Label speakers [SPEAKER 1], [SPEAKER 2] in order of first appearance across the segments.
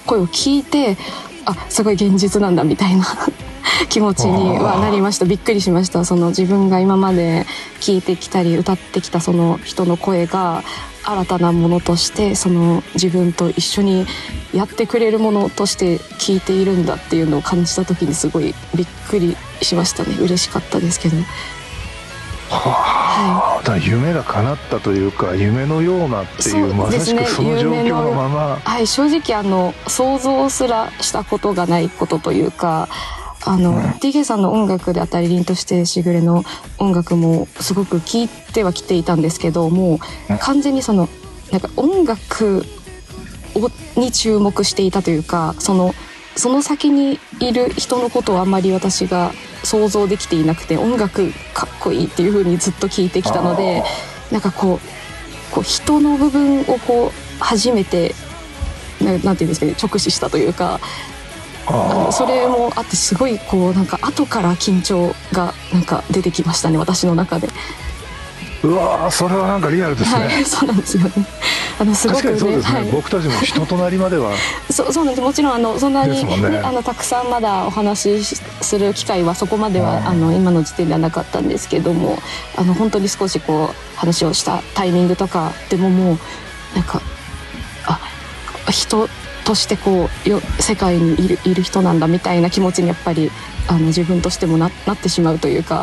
[SPEAKER 1] 声を聞いて、すごい現実なんだみたいな気持ちにはなりました。びっくりしました。その自分が今まで聞いてきたり歌ってきたその人の声が新たなものとして、その自分と一緒にやってくれるものとして聞いているんだっていうのを感じた時にすごいびっくりしましたね。嬉しかったですけど。
[SPEAKER 2] だから夢が叶ったというか、夢のようなっていう、まさしくその状況のまま。
[SPEAKER 1] 正直想像すらしたことがないことというか、TK さんの音楽であったり、凛としてしぐれの音楽もすごく聴いてはきていたんですけど、もう完全になんか音楽に注目していたというか、その先にいる人のことをあんまり私が想像できていなくて、音楽かっこいいっていう風にずっと聞いてきたので、なんかこう人の部分を初めてなんていうんですかね、直視したというか、それもあってすごいなんか後から緊張がなんか出てきましたね、私の中で。
[SPEAKER 2] うわー、それはなんかリアルですね。
[SPEAKER 1] そうなんですよね。すごくね、
[SPEAKER 2] 確かにそうですね、僕たちも人となりまでは
[SPEAKER 1] そうなんです。もちろんそんなに、
[SPEAKER 2] ね、
[SPEAKER 1] たくさんまだお話しする機会はそこまでは今の時点ではなかったんですけども、本当に少し話をしたタイミングとかでも、もうなんか人として世界にいる人なんだみたいな気持ちにやっぱり自分としてもなってしまうというか、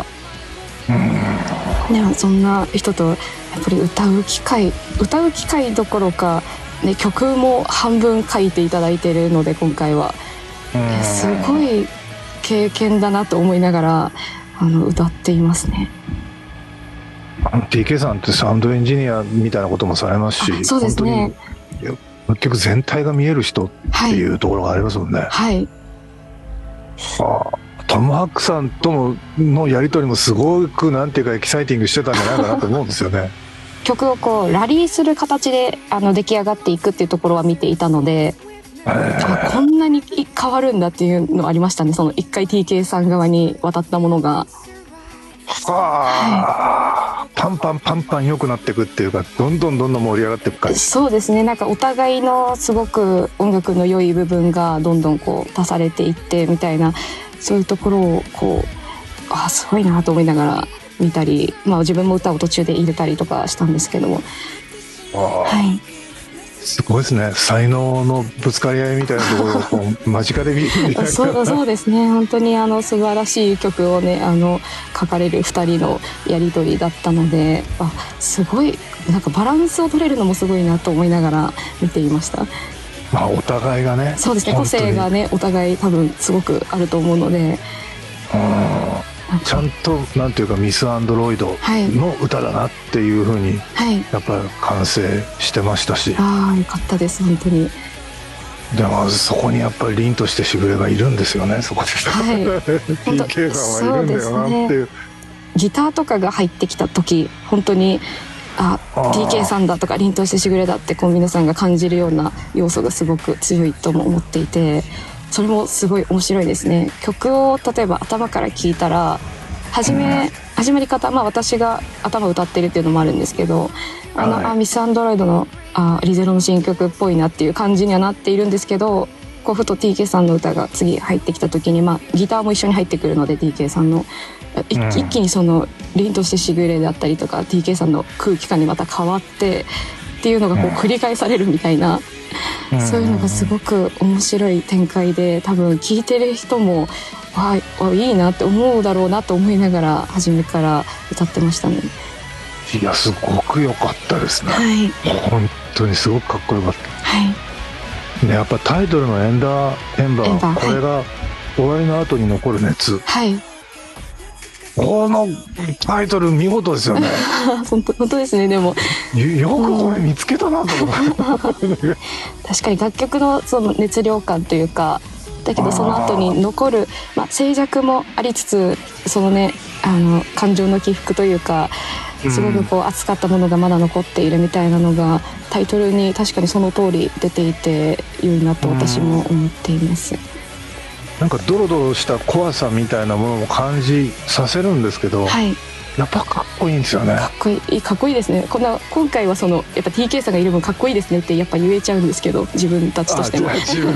[SPEAKER 1] そんな人とやっぱり歌う機会どころか、ね、曲も半分書いていただいているので、今回はすごい経験だなと思いながら歌っていますね。
[SPEAKER 2] TK さんってサウンドエンジニアみたいなこともされますし、
[SPEAKER 1] そうですね、
[SPEAKER 2] 本当に結局全体が見える人っていうところがありますもんね。トム・ハックさんとのやり取りもすごくなんていうかエキサイティングしてたんじゃないかなと思うんですよね。
[SPEAKER 1] 曲をラリーする形で出来上がっていくっていうところは見ていたので、こんなに変わるんだっていうのありましたね。その一回 TK さん側に渡ったものが
[SPEAKER 2] パンパン良くなっていくっていうか、どんどん盛り上がっていく感じ。そう
[SPEAKER 1] ですね。なんかお互いのすごく音楽の良い部分がどんどん足されていってみたいな、そういうところをすごいなと思いながら見たり、自分も歌を途中で入れたりとかしたんですけども、
[SPEAKER 2] すごいですね。才能のぶつかり合いみたいなところを間近で見るみたいな。
[SPEAKER 1] そうですね。本当に素晴らしい曲をね書かれる2人のやり取りだったので、すごいなんかバランスを取れるのもすごいなと思いながら見ていました。
[SPEAKER 2] お互いがね、
[SPEAKER 1] そうですね、個性がねお互い多分すごくあると思うので、
[SPEAKER 2] ちゃんとなんていうかミス・アンドロイドの歌だなっていうふうにやっぱり完成してましたし、よ
[SPEAKER 1] かったです本当に。
[SPEAKER 2] でもそこにやっぱり凛としてしぐれがいるんですよね、そこで。TK さんはいるんだよなっていう。
[SPEAKER 1] ギターとかが入ってきた時、本当にTK さんだとか凛としてしぐれだって皆さんが感じるような要素がすごく強いとも思っていて、それもすごい面白いですね。曲を例えば頭から聴いたら始まり方、私が頭歌ってるっていうのもあるんですけど、ミス・アンドロイドのリゼロの新曲っぽいなっていう感じにはなっているんですけど、ふと TK さんの歌が次入ってきた時に、ギターも一緒に入ってくるので TK さんの一気に凛としてしぐれだったりとか TK さんの空気感にまた変わってっていうのが繰り返されるみたいな、そういうのがすごく面白い展開で、多分聴いてる人もいいなって思うだろうなと思いながら初めから歌ってましたね。
[SPEAKER 2] いや、すごく良かったですね。本当にすごくかっこよかった。やっぱタイトルのエンバー、これが終わりの後に残る熱。このタイトル見事ですよね。
[SPEAKER 1] 本当ですね。でも
[SPEAKER 2] よくこれ見つけたなと思って
[SPEAKER 1] 確かに楽曲のその熱量感というか、だけどその後に残る、静寂もありつつ、そのね感情の起伏というか、すごく熱かったものがまだ残っているみたいなのがタイトルに確かにその通り出ていて良いなと私も思っています。
[SPEAKER 2] なんかドロドロした怖さみたいなものも感じさせるんですけど、やっぱかっこいいんですよね。
[SPEAKER 1] かっこいいですね。今回はやっぱ TK さんがいる分かっこいいですねってやっぱ言えちゃうんですけど、自分たちとしても